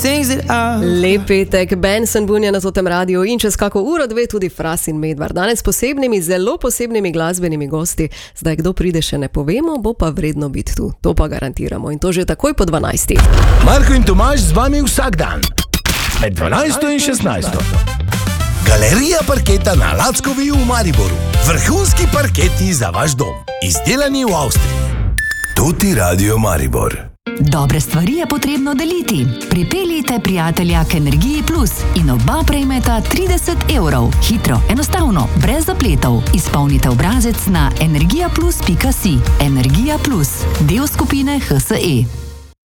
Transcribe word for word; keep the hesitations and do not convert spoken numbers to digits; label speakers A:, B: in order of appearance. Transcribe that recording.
A: Lep petek, Benson Bunja na Zotem radiju in čez kako uro dve tudi Fras in Medvard. Danes s posebnimi, zelo posebnimi glasbenimi gosti. Zdaj, kdo pride, še ne povemo, bo pa vredno biti tu. To pa garantiramo in to že takoj po dvanajsti.
B: Marko in Tomaž z vami vsak dan. Med dvanajsto in šestnajsto. Galerija parketa na Lackovi v Mariboru. Vrhunski parketi za vaš dom. Izdelani v Avstriji. Tuti Radio Maribor.
C: Dobre stvari je potrebno deliti. Pripeljite prijatelja k Energiji Plus in oba prejmeta trideset evrov. Hitro, enostavno, brez zapletov. Izpolnite obrazec na energija plus pika si. Energija Plus, del skupine H S E.